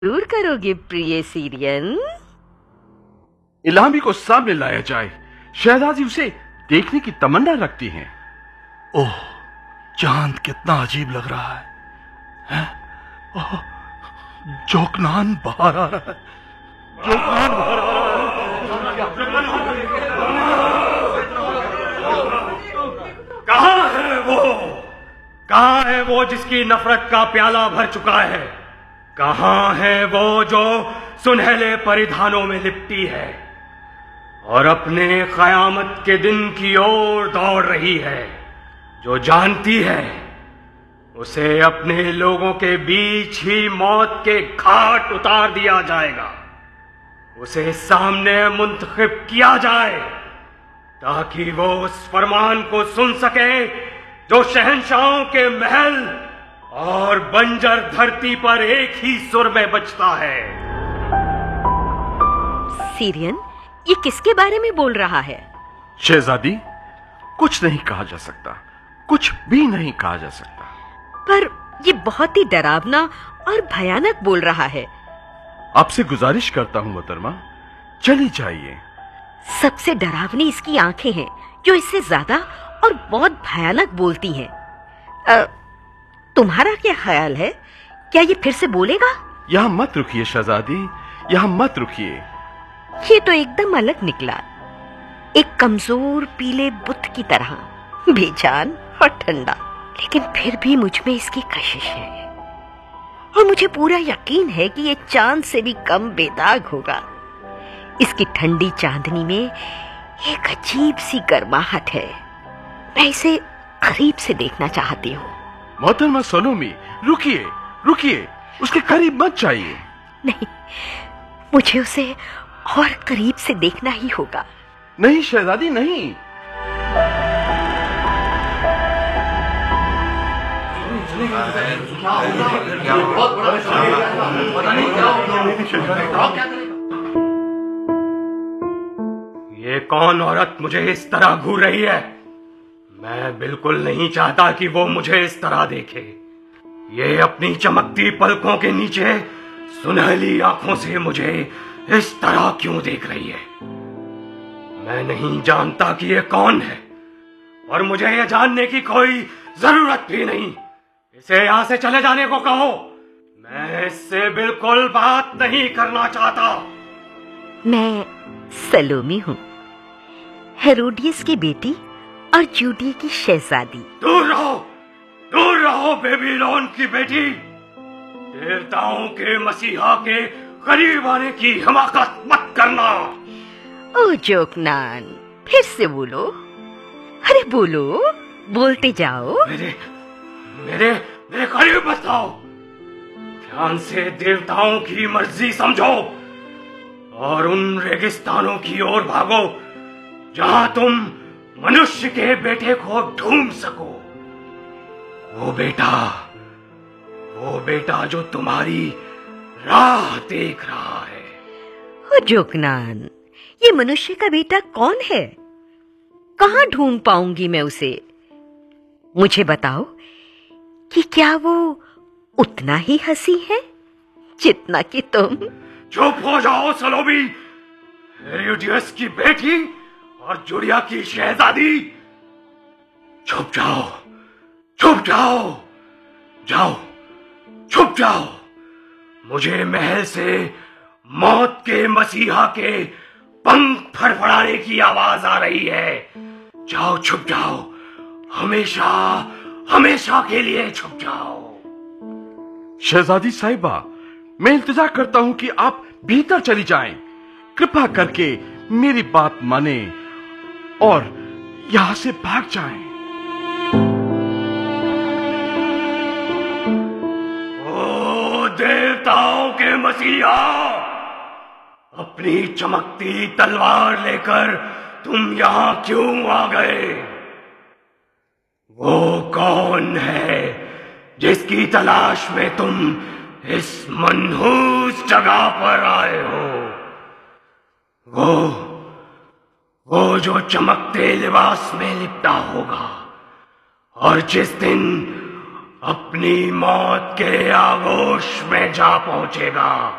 जरूर करोगे प्रिय सीरियन। इलामी को सामने लाया जाए। शहजादी उसे देखने की तमन्ना रखती हैं। ओह, चांद कितना अजीब लग रहा है? ओह, जोकनान बाहर आ रहा है। जोकनान बाहर आ रहा है। कहाँ है वो? कहाँ है वो जिसकी नफरत का प्याला भर चुका है? कहाँ है वो जो सुनहले परिधानों में लिपटी है और अपने कयामत के दिन की ओर दौड़ रही है, जो जानती है उसे अपने लोगों के बीच ही मौत के घाट उतार दिया जाएगा, उसे सामने मुंतखब किया जाए ताकि वो उस फरमान को सुन सके जो शहंशाहों के महल और बंजर धरती पर एक ही सुर में बजता है। सीरियन, ये किसके बारे में बोल रहा है? शहजादी, कुछ नहीं कहा जा सकता, कुछ भी नहीं कहा जा सकता। पर ये बहुत ही डरावना और भयानक बोल रहा है। आपसे गुजारिश करता हूं मोहतरमा, चली जाइए। सबसे डरावनी इसकी आंखें हैं जो इससे ज्यादा और बहुत भयानक बोलती हैं। तुम्हारा क्या ख्याल है, क्या ये फिर से बोलेगा? यहाँ मत रुकिए शहजादी, यहाँ मत रुकिए। ये तो एकदम अलग निकला, एक कमजोर पीले बुत की तरह, बेजान और ठंडा। लेकिन फिर भी मुझ में इसकी कशिश है और मुझे पूरा यकीन है कि ये चांद से भी कम बेदाग होगा। इसकी ठंडी चांदनी में एक अजीब सी गर्माहट है। मैं इसे करीब से देखना चाहती हूँ। मोहतरमा सलोमी, रुकिए रुकिए, उसके करीब मत जाइए। नहीं, मुझे उसे और करीब से देखना ही होगा। नहीं शहजादी, नहीं। ये कौन औरत मुझे इस तरह घूर रही है? मैं बिल्कुल नहीं चाहता कि वो मुझे इस तरह देखे। ये अपनी चमकती पलकों के नीचे सुनहली आंखों से मुझे इस तरह क्यों देख रही है? मैं नहीं जानता कि ये कौन है और मुझे ये जानने की कोई जरूरत भी नहीं। इसे यहां से चले जाने को कहो। मैं इससे बिल्कुल बात नहीं करना चाहता। मैं सलोमी हूँ, हेरोडियस की बेटी और जूडिया की शहजादी। दूर रहो बेबीलोन की बेटी। देवताओं के मसीहा के करीब आने की हिमाकत मत करना। ओ जोकनान, फिर से बोलो। अरे बोलो, बोलते जाओ। मेरे करीब मत आओ। ध्यान से देवताओं की मर्जी समझो और उन रेगिस्तानों की ओर भागो जहां तुम मनुष्य के बेटे को ढूंढ सको। वो बेटा जो तुम्हारी राह देख रहा है। ओ जोकनान, ये मनुष्य का बेटा कौन है? कहाँ ढूंढ पाऊंगी मैं उसे? मुझे बताओ कि क्या वो उतना ही हंसी है जितना कि तुम? चुप हो जाओ सलोमी, हेरोडियस की बेटी और जूडिया की शहजादी। चुप जाओ, छुप जाओ। मुझे महल से मौत के मसीहा के पंख फड़फड़ाने की आवाज आ रही है। जाओ, छुप जाओ, हमेशा के लिए छुप जाओ। शहजादी साहिबा, मैं इंतजार करता हूं कि आप भीतर चली जाएं। कृपा करके मेरी बात माने और यहां से भाग जाएं। ओ देवताओं के मसीहा, अपनी चमकती तलवार लेकर तुम यहां क्यों आ गए? वो कौन है जिसकी तलाश में तुम इस मनहूस जगह पर आए हो? वो जो चमकते लिबास में लिपटा होगा और जिस दिन अपनी मौत के आगोश में जा पहुंचेगा।